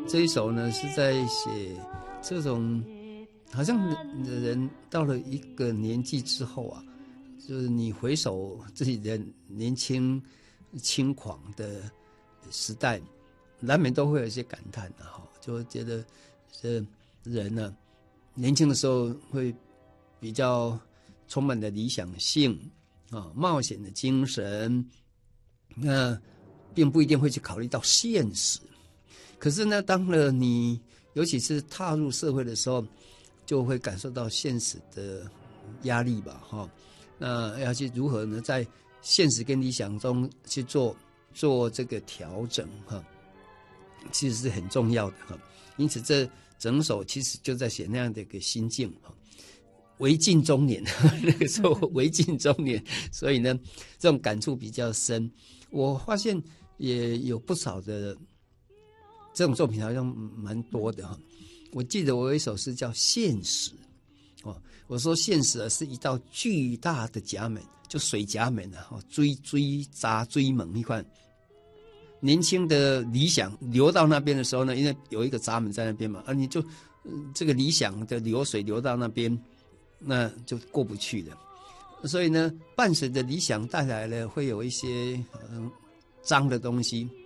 这一首呢是在写这种，好像人到了一个年纪之后啊，就是你回首自己的年轻轻狂的时代，难免都会有一些感叹的哈，就会觉得这人呢，年轻的时候会比较充满了理想性啊，冒险的精神，那并不一定会去考虑到现实。可是呢，当了你尤其是踏入社会的时候，就会感受到现实的压力吧，哈。那要去如何呢，在现实跟理想中去做这个调整，哈，其实是很重要的哈。因此，这整首其实就在写那样的一个心境哈。为近中年，那个时候为近中年，所以呢，这种感触比较深。我发现也有不少的这种作品，好像蛮多的哈。我记得我有一首诗叫《现实》哦，我说现实是一道巨大的闸门，就水闸门啊，追闸追门一块。年轻的理想流到那边的时候呢，因为有一个闸门在那边嘛，而你就这个理想的流水流到那边，那就过不去了。所以呢，伴随着理想带来了会有一些脏的东西，